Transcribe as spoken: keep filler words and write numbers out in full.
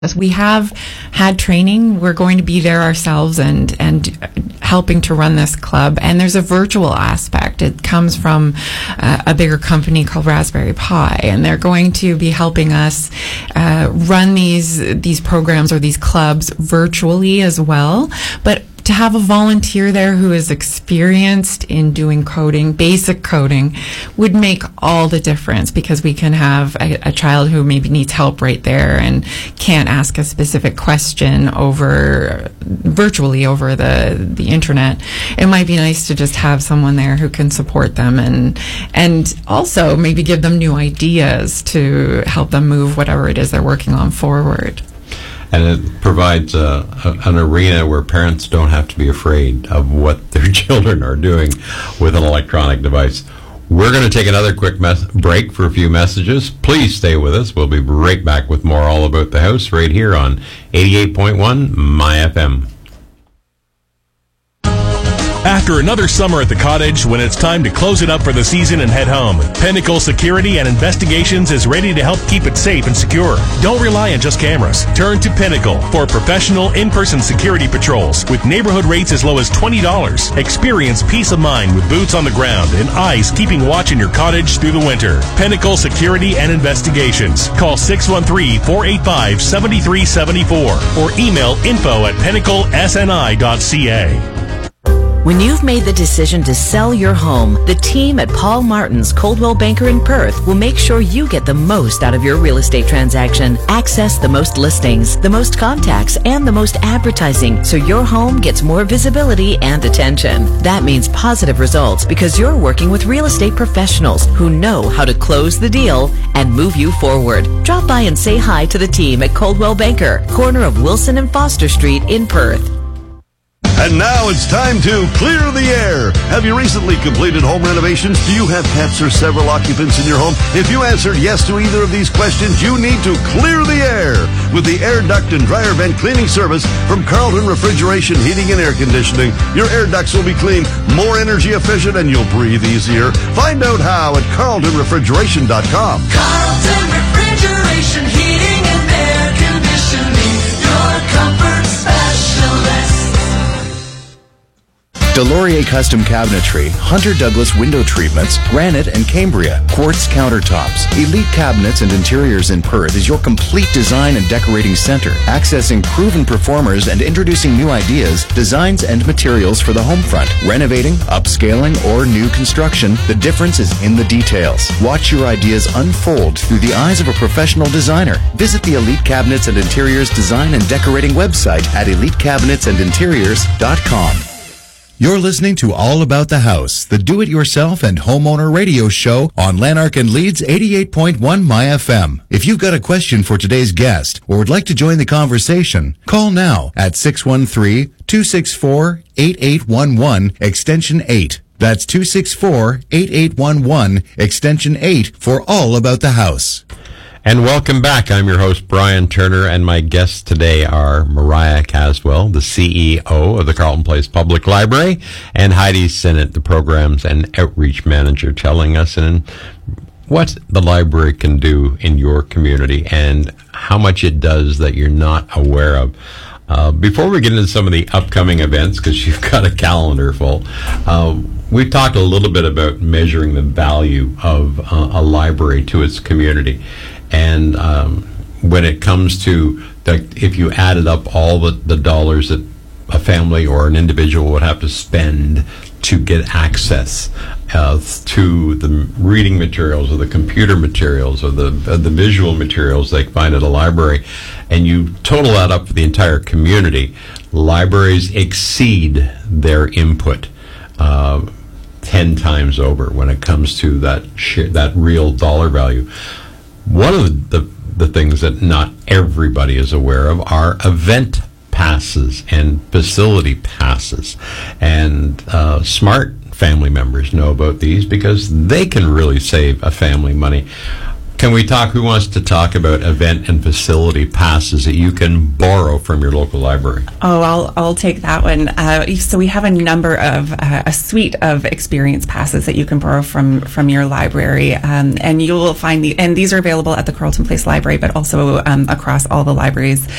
We have had training. We're going to be there ourselves and and helping to run this club. And there's a virtual aspect. It comes from uh, a bigger company called Raspberry Pi, and they're going to be helping us uh, run these these programs or these clubs virtually as well. But to have a volunteer there who is experienced in doing coding, basic coding, would make all the difference, because we can have a, a child who maybe needs help right there and can't ask a specific question over virtually over the the internet. It might be nice to just have someone there who can support them and and also maybe give them new ideas to help them move whatever it is they're working on forward. And it provides uh, a, an arena where parents don't have to be afraid of what their children are doing with an electronic device. We're going to take another quick mes- break for a few messages. Please stay with us. We'll be right back with more All About the House right here on eighty-eight point one My F M. After another summer at the cottage, when it's time to close it up for the season and head home, Pinnacle Security and Investigations is ready to help keep it safe and secure. Don't rely on just cameras. Turn to Pinnacle for professional in-person security patrols with neighborhood rates as low as twenty dollars. Experience peace of mind with boots on the ground and eyes keeping watch in your cottage through the winter. Pinnacle Security and Investigations. Call six one three, four eight five, seven three seven four or email info at pinnacle s n i dot c a. When you've made the decision to sell your home, the team at Paul Martin's Coldwell Banker in Perth will make sure you get the most out of your real estate transaction. Access the most listings, the most contacts, and the most advertising, so your home gets more visibility and attention. That means positive results, because you're working with real estate professionals who know how to close the deal and move you forward. Drop by and say hi to the team at Coldwell Banker, corner of Wilson and Foster Street in Perth. And now it's time to clear the air. Have you recently completed home renovations? Do you have pets or several occupants in your home? If you answered yes to either of these questions, you need to clear the air with the air duct and dryer vent cleaning service from Carlton Refrigeration Heating and Air Conditioning. Your air ducts will be clean, more energy efficient, and you'll breathe easier. Find out how at carlton refrigeration dot com. Carlton Refrigeration Heating and Air Conditioning, your comfort specialist. Delorier Custom Cabinetry, Hunter Douglas Window Treatments, Granite and Cambria, Quartz Countertops, Elite Cabinets and Interiors in Perth is your complete design and decorating center, accessing proven performers and introducing new ideas, designs, and materials for the home front. Renovating, upscaling, or new construction, the difference is in the details. Watch your ideas unfold through the eyes of a professional designer. Visit the Elite Cabinets and Interiors Design and Decorating website at elite cabinets and interiors dot com. You're listening to All About the House, the do-it-yourself and homeowner radio show on Lanark and Leeds eighty-eight point one My F M. If you've got a question for today's guest or would like to join the conversation, call now at six one three, two six four, eight eight one one, extension eight. That's two six four, eight eight one one, extension eight for All About the House. And welcome back. I'm your host, Brian Turner, and my guests today are Mariah Caswell, the C E O of the Carleton Place Public Library, and Heidi Sinnott, the Programs and Outreach Manager, telling us in what the library can do in your community and how much it does that you're not aware of. Uh, before we get into some of the upcoming events, because you've got a calendar full, uh, we've talked a little bit about measuring the value of uh, a library to its community. And um, when it comes to, the, if you added up all the, the dollars that a family or an individual would have to spend to get access uh, to the reading materials or the computer materials or the uh, the visual materials they find at a library, and you total that up for the entire community, libraries exceed their input uh, ten times over when it comes to that sh- that real dollar value. One of the, the, the things that not everybody is aware of are event passes and facility passes. And uh, smart family members know about these because they can really save a family money. Can we talk, who wants to talk about event and facility passes that you can borrow from your local library? Oh, I'll I'll take that one. Uh, so we have a number of uh, a suite of experience passes that you can borrow from from your library, um, and you will find the and these are available at the Carleton Place Library, but also um, across all the libraries